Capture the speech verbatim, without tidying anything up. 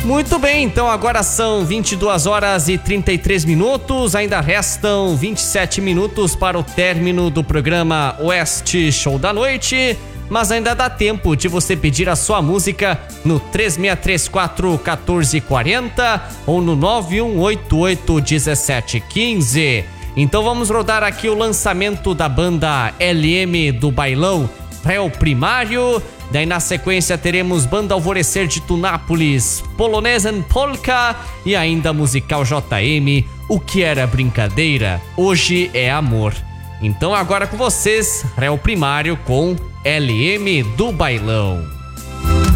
Muito bem, então agora são vinte e duas horas e trinta e três minutos, ainda restam vinte e sete minutos para o término do programa Oeste Show da Noite, mas ainda dá tempo de você pedir a sua música no três seis três quatro, um quatro quatro zero ou no nove um oito oito, um sete um cinco. Então vamos rodar aqui o lançamento da banda L M do Bailão, Réu Primário. Daí na sequência teremos Banda Alvorecer de Tunápolis, Polonesa and Polka e ainda Musical J M, O Que Era Brincadeira, Hoje é Amor. Então agora com vocês, Réu Primário com L M do Bailão.